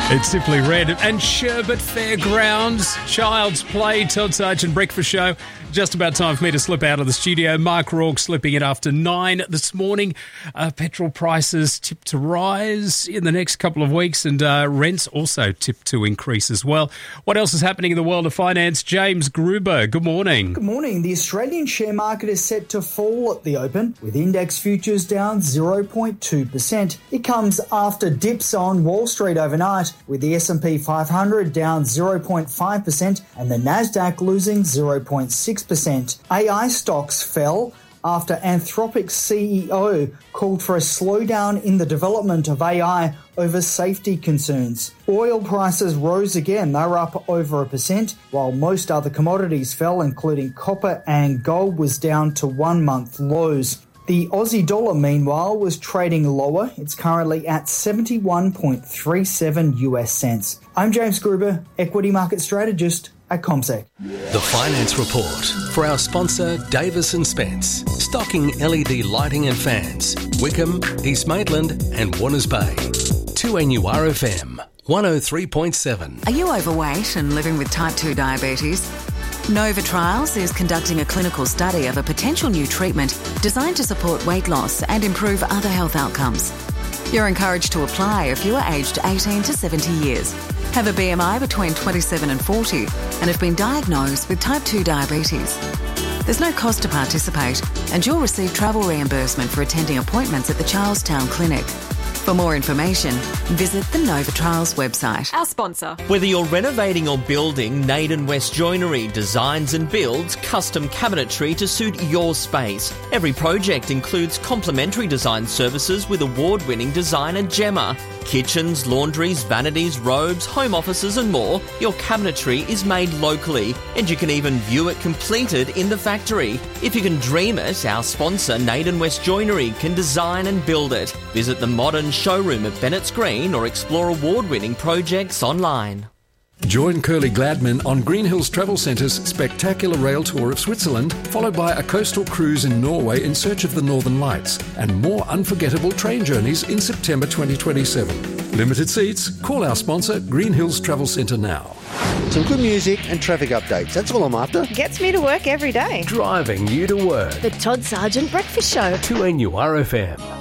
It's Simply Red and Sherbet Fairgrounds. Child's Play, Todd Sargent Breakfast Show. Just about time for me to slip out of the studio. Mark Rourke slipping it after 9 this morning. Petrol prices tipped to rise in the next couple of weeks, and rents also tipped to increase as well. What else is happening in the world of finance? James Gruber, good morning. Good morning. The Australian share market is set to fall at the open, with index futures down 0.2%. It comes after dips on Wall Street overnight, with the S&P 500 down 0.5% and the Nasdaq losing 0.6%. AI stocks fell after Anthropic's CEO called for a slowdown in the development of AI over safety concerns. Oil prices rose again. They were up over 1%, while most other commodities fell, including copper, and gold was down to 1-month lows. The Aussie dollar, meanwhile, was trading lower. It's currently at 71.37 US cents. I'm James Gruber, equity market strategist at CommSec. The Finance Report for our sponsor Davis & Spence, stocking LED lighting and fans, Wickham, East Maitland and Warners Bay. 2NURFM 103.7. Are you overweight and living with type 2 diabetes? Nova Trials is conducting a clinical study of a potential new treatment designed to support weight loss and improve other health outcomes. You're encouraged to apply if you are aged 18 to 70 years, have a BMI between 27 and 40, and have been diagnosed with type 2 diabetes. There's no cost to participate, and you'll receive travel reimbursement for attending appointments at the Charlestown Clinic. For more information, visit the Nova Trials website. Our sponsor. Whether you're renovating or building, Naden West Joinery designs and builds custom cabinetry to suit your space. Every project includes complimentary design services with award-winning designer Gemma. Kitchens, laundries, vanities, robes, home offices and more. Your cabinetry is made locally, and you can even view it completed in the factory. If you can dream it, our sponsor Naden West Joinery can design and build it. Visit the modern showroom at Bennett's Green or explore award-winning projects online. Join Curly Gladman on Green Hills Travel Centre's spectacular rail tour of Switzerland, followed by a coastal cruise in Norway in search of the Northern Lights, and more unforgettable train journeys in September 2027. Limited seats. Call our sponsor, Green Hills Travel Centre now. Some good music and traffic updates. That's all I'm after. Gets me to work every day. Driving you to work. The Todd Sargent Breakfast Show. 2NURFM